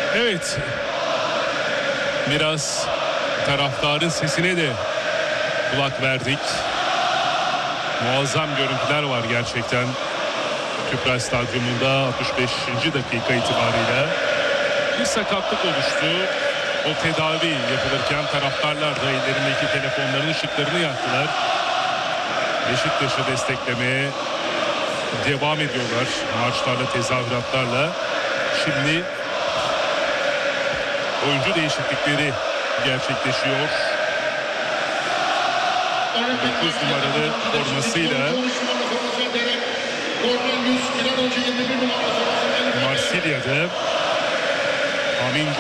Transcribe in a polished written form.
Evet. Biraz taraftarın sesine de kulak verdik. Muazzam görüntüler var gerçekten. Tüpraş Stadyumunda 65. dakika itibariyle bir sakatlık oluştu. O tedavi yapılırken taraftarlar da ellerindeki telefonların ışıklarını yaktılar. Beşiktaş'ı desteklemeye devam ediyorlar. Marşlarla, tezahüratlarla. Şimdi oyuncu değişiklikleri gerçekleşiyor. 9 numaralı formasıyla Marsilya'da Amin